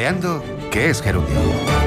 Creando ¿Qué es gerundio?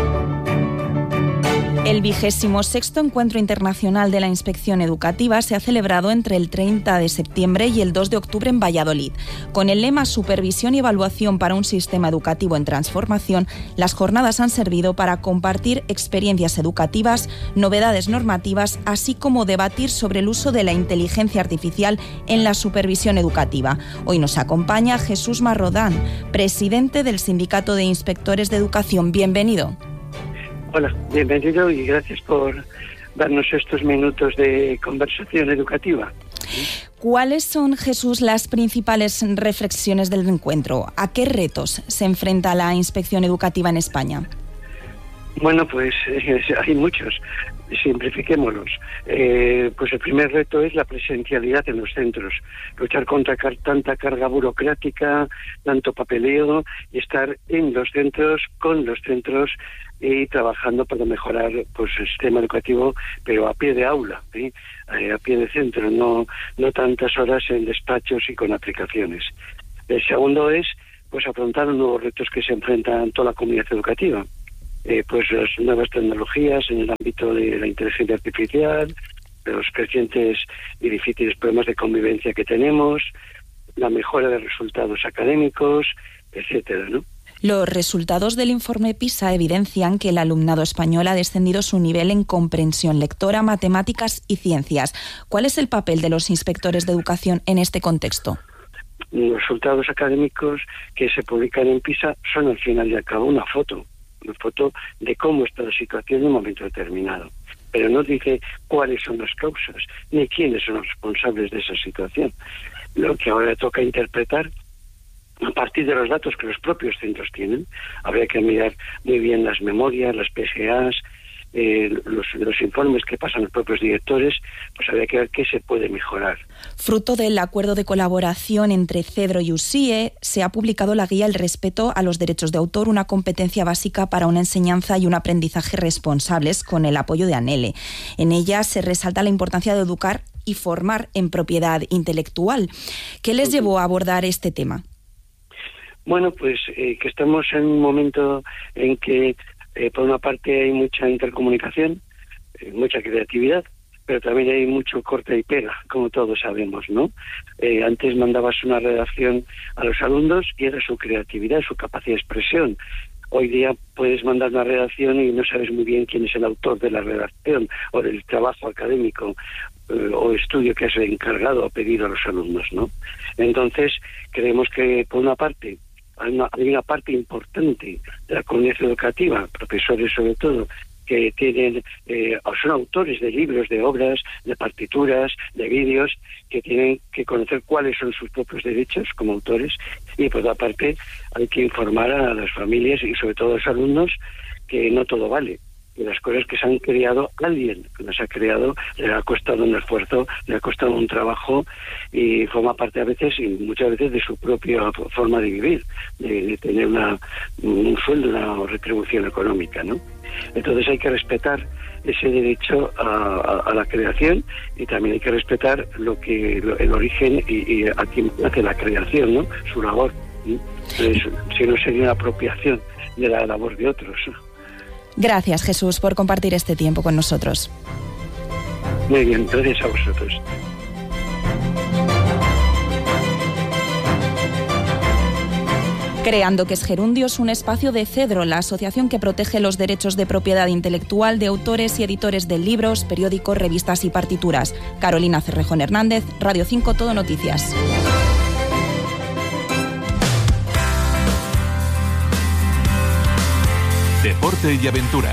El 26º Encuentro Internacional de la Inspección Educativa se ha celebrado entre el 30 de septiembre y el 2 de octubre en Valladolid. Con el lema Supervisión y evaluación para un sistema educativo en transformación, las jornadas han servido para compartir experiencias educativas, novedades normativas, así como debatir sobre el uso de la inteligencia artificial en la supervisión educativa. Hoy nos acompaña Jesús Marrodán, presidente del Sindicato de Inspectores de Educación. Bienvenido. Hola, bienvenido y gracias por darnos estos minutos de conversación educativa. ¿Cuáles son, Jesús, las principales reflexiones del encuentro? ¿A qué retos se enfrenta la inspección educativa en España? Bueno, pues hay muchos. Simplifiquémoslos. Pues el primer reto es la presencialidad en los centros. Luchar contra tanta carga burocrática, tanto papeleo, y estar en los centros, con los centros, y trabajando para mejorar pues el sistema educativo, pero a pie de aula, a pie de centro, no tantas horas en despachos y con aplicaciones. El segundo es pues afrontar los nuevos retos que se enfrentan toda la comunidad educativa. Pues las nuevas tecnologías en el ámbito de la inteligencia artificial, los crecientes y difíciles problemas de convivencia que tenemos, la mejora de resultados académicos, etcétera, ¿no? Los resultados del informe PISA evidencian que el alumnado español ha descendido su nivel en comprensión lectora, matemáticas y ciencias. ¿Cuál es el papel de los inspectores de educación en este contexto? Los resultados académicos que se publican en PISA son al final y al cabo una foto de cómo está la situación en un momento determinado. Pero no dice cuáles son las causas, ni quiénes son los responsables de esa situación. Lo que ahora toca interpretar a partir de los datos que los propios centros tienen. Habría que mirar muy bien las memorias, las PGAs, los informes que pasan los propios directores, pues habría que ver qué se puede mejorar. Fruto del acuerdo de colaboración entre CEDRO y USIE, se ha publicado la guía El respeto a los derechos de autor, una competencia básica para una enseñanza y un aprendizaje responsables, con el apoyo de ANELE. En ella se resalta la importancia de educar y formar en propiedad intelectual. ¿Qué les llevó a abordar este tema? Bueno, pues que estamos en un momento en que por una parte hay mucha intercomunicación, mucha creatividad, pero también hay mucho corta y pega, como todos sabemos, ¿no? Antes mandabas una redacción a los alumnos y era su creatividad, su capacidad de expresión. Hoy día puedes mandar una redacción y no sabes muy bien quién es el autor de la redacción o del trabajo académico o estudio que has encargado o pedido a los alumnos, ¿no? Entonces, creemos que por una parte hay una parte importante de la comunidad educativa, profesores sobre todo, que tienen son autores de libros, de obras, de partituras, de vídeos, que tienen que conocer cuáles son sus propios derechos como autores, y por otra parte hay que informar a las familias y sobre todo a los alumnos que no todo vale. Y las cosas que se han creado, alguien que las ha creado, le ha costado un esfuerzo, le ha costado un trabajo y forma parte a veces y muchas veces de su propia forma de vivir, de tener un sueldo, una retribución económica, ¿no? Entonces hay que respetar ese derecho a la creación y también hay que respetar el origen y a quien hace la creación, ¿no? Su labor, ¿no? Entonces, si no sería una apropiación de la labor de otros. Gracias, Jesús, por compartir este tiempo con nosotros. Muy bien, gracias a vosotros. Creando ¿Qué es gerundio? Es un espacio de CEDRO, la asociación que protege los derechos de propiedad intelectual de autores y editores de libros, periódicos, revistas y partituras. Carolina Cerrejón Hernández, Radio 5 Todo Noticias. Deporte y aventura.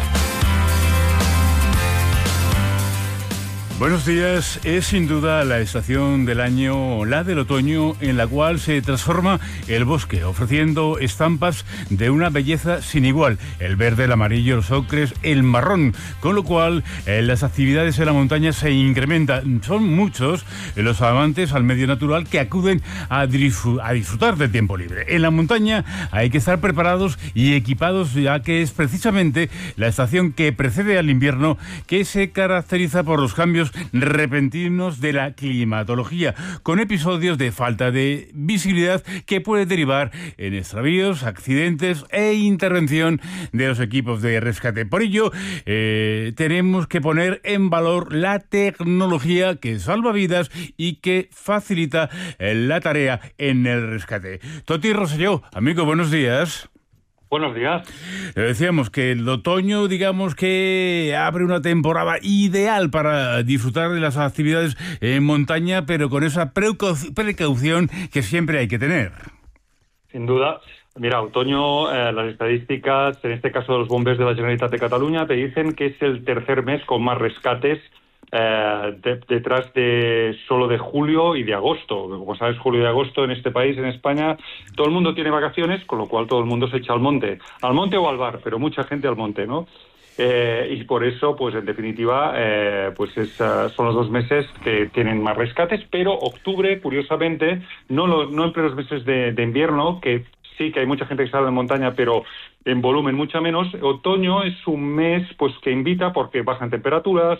Buenos días. Es sin duda la estación del año, la del otoño, en la cual se transforma el bosque, ofreciendo estampas de una belleza sin igual. El verde, el amarillo, los ocres, el marrón, con lo cual las actividades en la montaña se incrementan. Son muchos los amantes al medio natural que acuden a disfrutar del tiempo libre. En la montaña hay que estar preparados y equipados, ya que es precisamente la estación que precede al invierno, que se caracteriza por los cambios repentinos de la climatología, con episodios de falta de visibilidad que puede derivar en extravíos, accidentes e intervención de los equipos de rescate. Por ello, tenemos que poner en valor la tecnología que salva vidas y que facilita la tarea en el rescate. Toti Rosselló, amigo, buenos días. Buenos días. Le decíamos que el otoño, digamos que abre una temporada ideal para disfrutar de las actividades en montaña, pero con esa precaución que siempre hay que tener. Sin duda. Mira, otoño, las estadísticas, en este caso de los bombers de la Generalitat de Cataluña, te dicen que es el tercer mes con más rescates detrás de solo de julio y de agosto. Como sabes, julio y agosto en este país, en España, todo el mundo tiene vacaciones, con lo cual todo el mundo se echa al monte o al bar, pero mucha gente al monte, ¿no? Y por eso, pues en definitiva, son los 2 meses que tienen más rescates, pero octubre, curiosamente, no entre los meses de invierno, que sí que hay mucha gente que sale de montaña, pero en volumen mucha menos. Otoño es un mes pues que invita porque bajan temperaturas,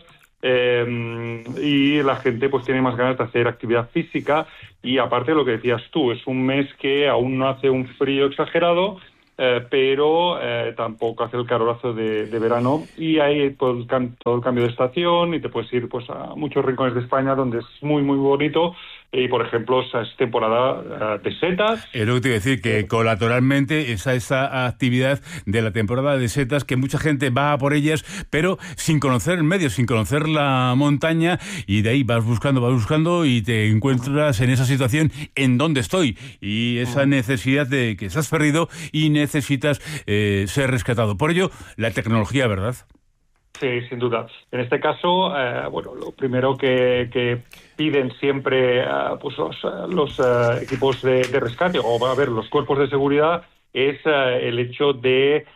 y la gente pues tiene más ganas de hacer actividad física, y aparte de lo que decías tú, es un mes que aún no hace un frío exagerado, pero tampoco hace el calorazo de verano, y hay todo el cambio de estación, y te puedes ir pues a muchos rincones de España donde es muy muy bonito. Y, por ejemplo, es temporada de setas. Es lo que te iba a decir, que colateralmente esa actividad de la temporada de setas, que mucha gente va a por ellas, pero sin conocer el medio, sin conocer la montaña, y de ahí vas buscando y te encuentras en esa situación en donde estoy, y esa necesidad de que estás perdido y necesitas ser rescatado. Por ello, la tecnología, ¿verdad? Sí, sin duda. En este caso, lo primero que piden siempre los equipos de rescate, o a ver, los cuerpos de seguridad, es el hecho de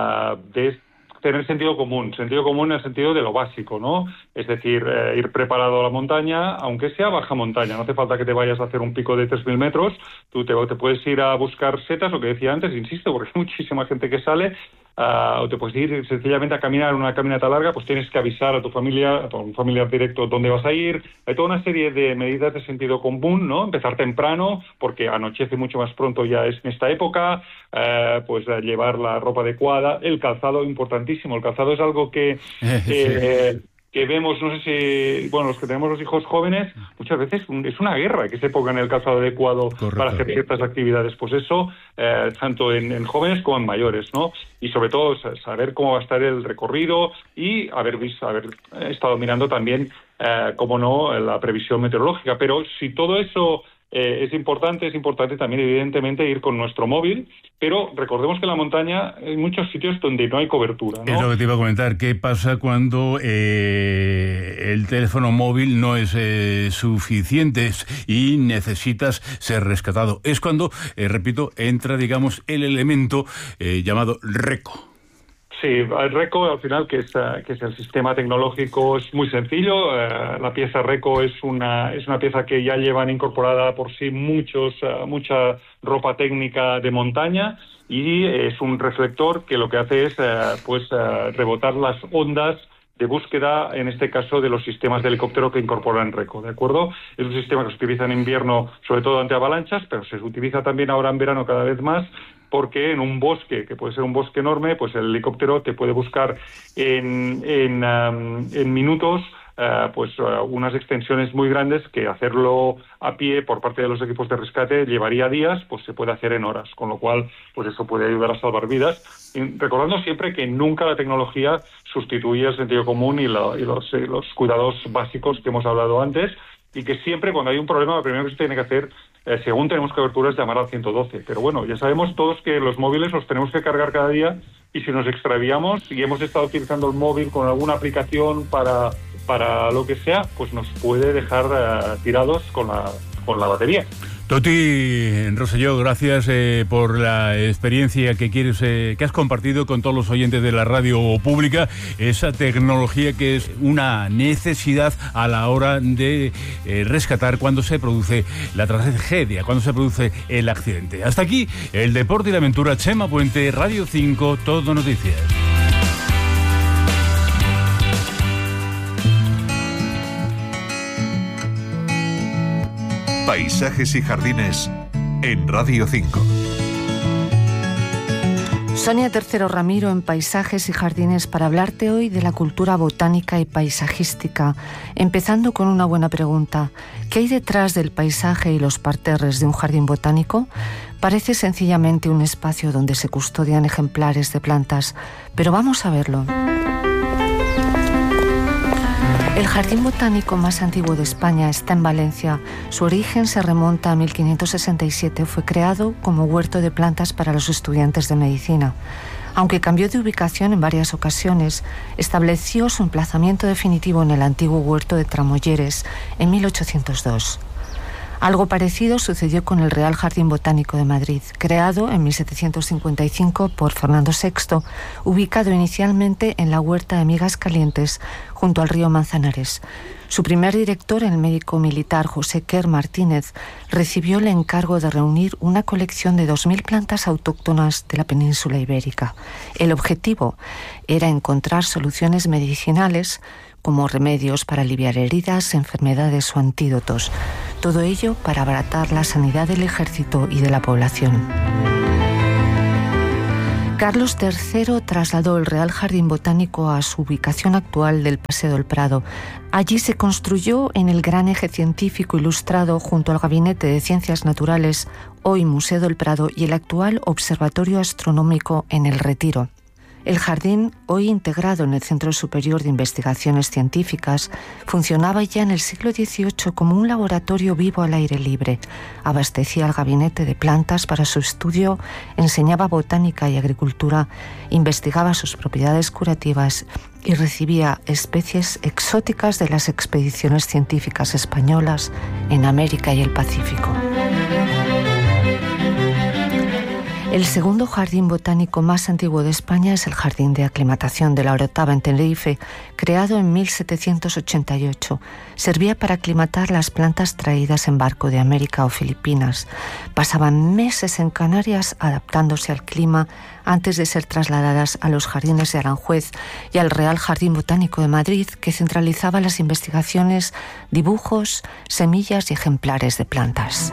tener sentido común en el sentido de lo básico, ¿no? Es decir, ir preparado a la montaña, aunque sea baja montaña. No hace falta que te vayas a hacer un pico de 3.000 metros. Tú te puedes ir a buscar setas, lo que decía antes, insisto, porque hay muchísima gente que sale, o te puedes ir sencillamente a caminar una caminata larga, pues tienes que avisar a tu familia, a tu familiar directo dónde vas a ir. Hay toda una serie de medidas de sentido común, ¿no? Empezar temprano, porque anochece mucho más pronto ya es en esta época, llevar la ropa adecuada, el calzado, importantísimo. El calzado es algo que vemos, no sé si, los que tenemos los hijos jóvenes, muchas veces es una guerra que se pongan el calzado adecuado. Correcto. Para hacer ciertas actividades. Pues eso, tanto en jóvenes como en mayores, ¿no? Y sobre todo saber cómo va a estar el recorrido, y haber estado mirando también, cómo no, la previsión meteorológica. Pero si todo eso es importante también, evidentemente, ir con nuestro móvil, pero recordemos que en la montaña hay muchos sitios donde no hay cobertura, ¿no? Es lo que te iba a comentar. ¿Qué pasa cuando el teléfono móvil no es suficiente y necesitas ser rescatado? Es cuando, repito, entra, digamos, el elemento llamado RECO. Sí, el RECO, al final, que es el sistema tecnológico, es muy sencillo. La pieza RECO es una pieza que ya llevan incorporada por sí mucha ropa técnica de montaña, y es un reflector que lo que hace es rebotar las ondas de búsqueda, en este caso de los sistemas de helicóptero que incorporan RECO, ¿de acuerdo? Es un sistema que se utiliza en invierno, sobre todo ante avalanchas, pero se utiliza también ahora en verano cada vez más, porque en un bosque, que puede ser un bosque enorme, pues el helicóptero te puede buscar en minutos unas extensiones muy grandes, que hacerlo a pie por parte de los equipos de rescate llevaría días, pues se puede hacer en horas, con lo cual pues eso puede ayudar a salvar vidas, y recordando siempre que nunca la tecnología sustituye el sentido común y los cuidados básicos que hemos hablado antes, y que siempre cuando hay un problema lo primero que se tiene que hacer, según tenemos cobertura, es llamar al 112. Pero bueno, ya sabemos todos que los móviles los tenemos que cargar cada día, y si nos extraviamos y hemos estado utilizando el móvil con alguna aplicación para lo que sea, pues nos puede dejar tirados con la batería. Toti Rosselló, gracias por la experiencia que has compartido con todos los oyentes de la radio pública, esa tecnología que es una necesidad a la hora de rescatar cuando se produce la tragedia, cuando se produce el accidente. Hasta aquí el deporte y la aventura. Chema Puente, Radio 5, Todo Noticias. Paisajes y Jardines en Radio 5. Sonia Tercero Ramiro en Paisajes y Jardines para hablarte hoy de la cultura botánica y paisajística, empezando con una buena pregunta. ¿Qué hay detrás del paisaje y los parterres de un jardín botánico? Parece sencillamente un espacio donde se custodian ejemplares de plantas, pero vamos a verlo. El jardín botánico más antiguo de España está en Valencia. Su origen se remonta a 1567. Fue creado como huerto de plantas para los estudiantes de medicina. Aunque cambió de ubicación en varias ocasiones, estableció su emplazamiento definitivo en el antiguo huerto de Tramolleres en 1802. Algo parecido sucedió con el Real Jardín Botánico de Madrid, creado en 1755 por Fernando VI, ubicado inicialmente en la huerta de Migas Calientes, junto al río Manzanares. Su primer director, el médico militar José Quer Martínez, recibió el encargo de reunir una colección de 2.000 plantas autóctonas de la península ibérica. El objetivo era encontrar soluciones medicinales como remedios para aliviar heridas, enfermedades o antídotos. Todo ello para abaratar la sanidad del ejército y de la población. Carlos III trasladó el Real Jardín Botánico a su ubicación actual del Paseo del Prado. Allí se construyó en el gran eje científico ilustrado junto al Gabinete de Ciencias Naturales, hoy Museo del Prado, y el actual Observatorio Astronómico en El Retiro. El jardín, hoy integrado en el Centro Superior de Investigaciones Científicas, funcionaba ya en el siglo XVIII como un laboratorio vivo al aire libre. Abastecía al gabinete de plantas para su estudio, enseñaba botánica y agricultura, investigaba sus propiedades curativas y recibía especies exóticas de las expediciones científicas españolas en América y el Pacífico. El segundo jardín botánico más antiguo de España es el Jardín de Aclimatación de la Orotava en Tenerife, creado en 1788. Servía para aclimatar las plantas traídas en barco de América o Filipinas. Pasaban meses en Canarias adaptándose al clima antes de ser trasladadas a los jardines de Aranjuez y al Real Jardín Botánico de Madrid, que centralizaba las investigaciones, dibujos, semillas y ejemplares de plantas.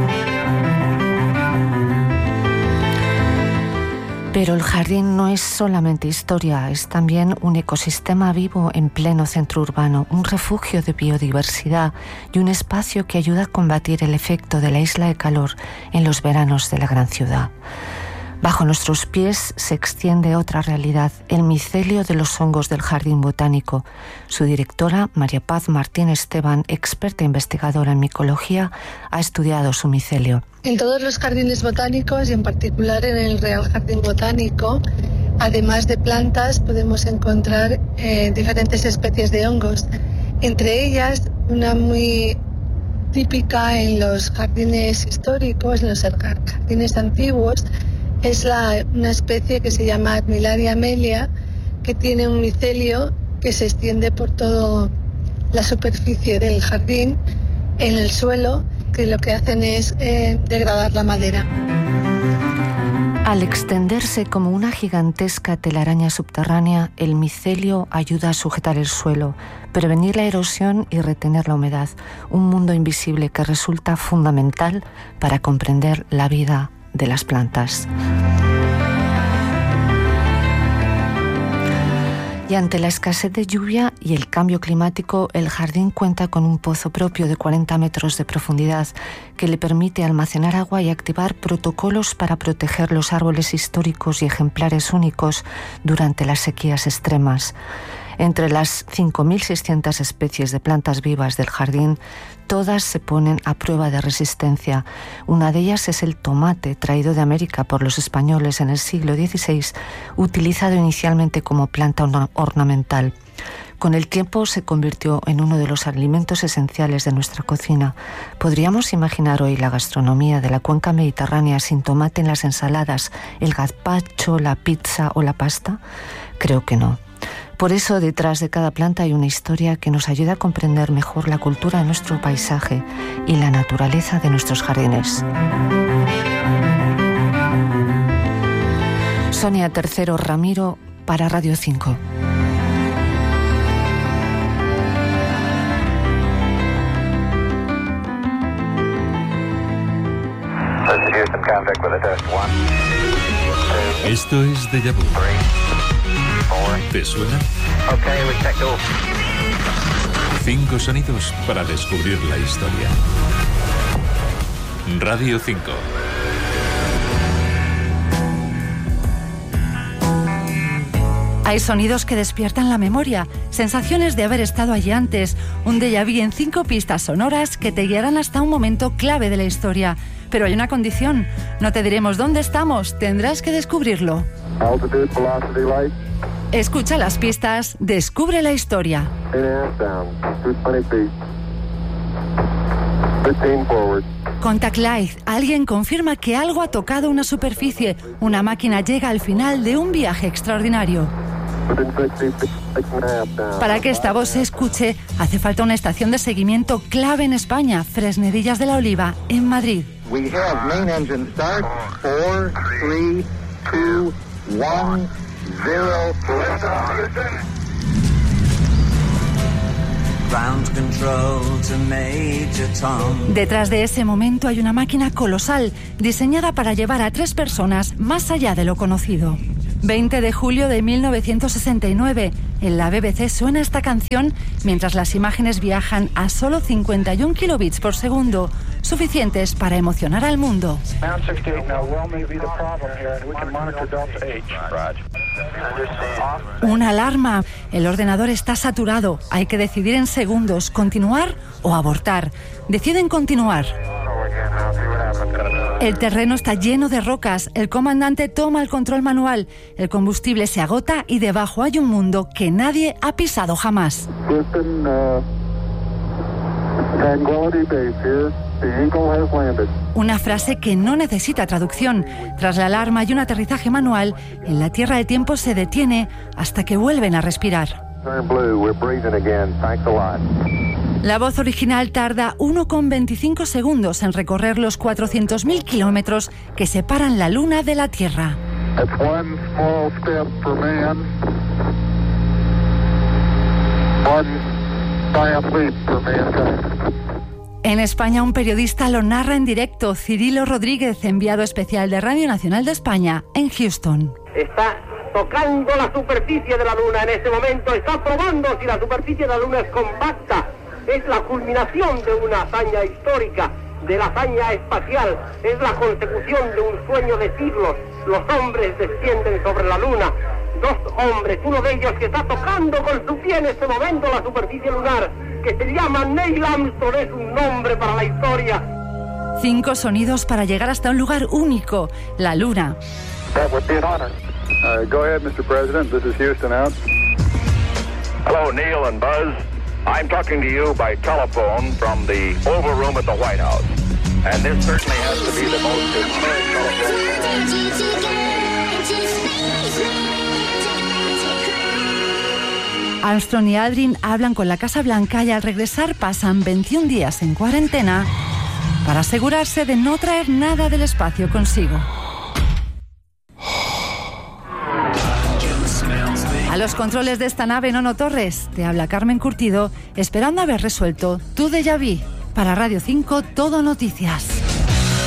Pero el jardín no es solamente historia, es también un ecosistema vivo en pleno centro urbano, un refugio de biodiversidad y un espacio que ayuda a combatir el efecto de la isla de calor en los veranos de la gran ciudad. Bajo nuestros pies se extiende otra realidad, el micelio de los hongos del Jardín Botánico. Su directora, María Paz Martín Esteban, experta investigadora en micología, ha estudiado su micelio. En todos los jardines botánicos y en particular en el Real Jardín Botánico, además de plantas, podemos encontrar diferentes especies de hongos. Entre ellas, una muy típica en los jardines históricos, en los jardines antiguos, es una especie que se llama Admillaria amelia, que tiene un micelio que se extiende por toda la superficie del jardín, en el suelo, que lo que hacen es degradar la madera. Al extenderse como una gigantesca telaraña subterránea, el micelio ayuda a sujetar el suelo, prevenir la erosión y retener la humedad, un mundo invisible que resulta fundamental para comprender la vida de las plantas. Y ante la escasez de lluvia y el cambio climático, el jardín cuenta con un pozo propio de 40 metros de profundidad que le permite almacenar agua y activar protocolos para proteger los árboles históricos y ejemplares únicos durante las sequías extremas. Entre las 5.600 especies de plantas vivas del jardín, todas se ponen a prueba de resistencia. Una de ellas es el tomate, traído de América por los españoles en el siglo XVI, utilizado inicialmente como planta ornamental. Con el tiempo se convirtió en uno de los alimentos esenciales de nuestra cocina. ¿Podríamos imaginar hoy la gastronomía de la cuenca mediterránea sin tomate en las ensaladas, el gazpacho, la pizza o la pasta? Creo que no. Por eso, detrás de cada planta hay una historia que nos ayuda a comprender mejor la cultura de nuestro paisaje y la naturaleza de nuestros jardines. Sonia Tercero Ramiro para Radio 5. Esto es Déjà Vu. ¿Te suena? 5 sonidos para descubrir la historia. Radio 5. Hay sonidos que despiertan la memoria, sensaciones de haber estado allí antes, un déjà vu en 5 pistas sonoras que te guiarán hasta un momento clave de la historia. Pero hay una condición, no te diremos dónde estamos, tendrás que descubrirlo. Escucha las pistas, descubre la historia. Contact Light, alguien confirma que algo ha tocado una superficie, una máquina llega al final de un viaje extraordinario. Para que esta voz se escuche, hace falta una estación de seguimiento clave en España, Fresnedillas de la Oliva, en Madrid. We have main engine start. 4, 3, 2, 1, 0. Ground control to Major Tom. Detrás de ese momento hay una máquina colosal, diseñada para llevar a 3 personas más allá de lo conocido. 20 de julio de 1969, en la BBC suena esta canción mientras las imágenes viajan a solo 51 kilobits por segundo, suficientes para emocionar al mundo. Una alarma. El ordenador está saturado. Hay que decidir en segundos, continuar o abortar. Deciden continuar. El terreno está lleno de rocas. El comandante toma el control manual. El combustible se agota y debajo hay un mundo que nadie ha pisado jamás. Una frase que no necesita traducción. Tras la alarma y un aterrizaje manual, en la Tierra el tiempo se detiene hasta que vuelven a respirar. La voz original tarda 1,25 segundos en recorrer los 400.000 kilómetros que separan la Luna de la Tierra. En España, un periodista lo narra en directo, Cirilo Rodríguez, enviado especial de Radio Nacional de España, en Houston. Está tocando la superficie de la Luna en este momento, está probando si la superficie de la Luna es compacta. Es la culminación de una hazaña histórica, de la hazaña espacial, es la consecución de un sueño de siglos. Los hombres descienden sobre la Luna, 2 hombres, uno de ellos que está tocando con su pie en este momento la superficie lunar, que se llama Neil Armstrong, es un nombre para la historia. 5 sonidos para llegar hasta un lugar único, la Luna. That would be an honor. Go ahead, Mr. President. This is Houston out. Hello, Neil and Buzz. I'm talking to you by telephone from the Oval Room at the White House. And this certainly has to be the most historic telephone. Armstrong y Aldrin hablan con la Casa Blanca y al regresar pasan 21 días en cuarentena para asegurarse de no traer nada del espacio consigo. A los controles de esta nave, Nono Torres, te habla Carmen Curtido, esperando haber resuelto tu déjà vu. Para Radio 5, Todo Noticias.